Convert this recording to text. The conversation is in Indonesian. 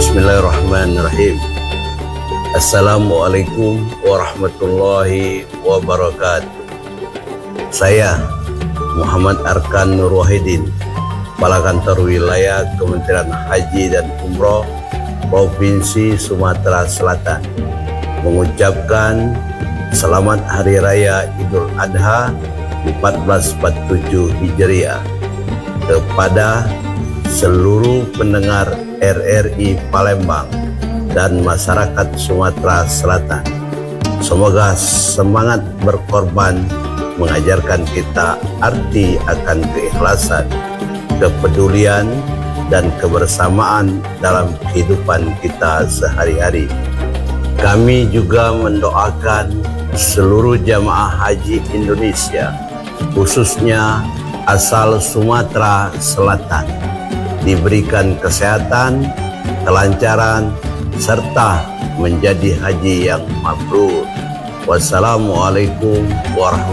Bismillahirrahmanirrahim. Assalamualaikum warahmatullahi wabarakatuh. Saya Muhammad Arkan Nur Wahidin, Kepala Kantor Wilayah Kementerian Haji dan Umroh Provinsi Sumatera Selatan, mengucapkan Selamat Hari Raya Idul Adha 1447 Hijriah kepada seluruh pendengar RRI Palembang dan masyarakat Sumatera Selatan. Semoga semangat berkorban mengajarkan kita arti akan keikhlasan, kepedulian, dan kebersamaan dalam kehidupan kita sehari-hari. Kami juga mendoakan seluruh jamaah haji Indonesia, khususnya asal Sumatera Selatan, diberikan kesehatan, kelancaran, serta menjadi haji yang mabrur. Wassalamualaikum warahmatullahi wabarakatuh.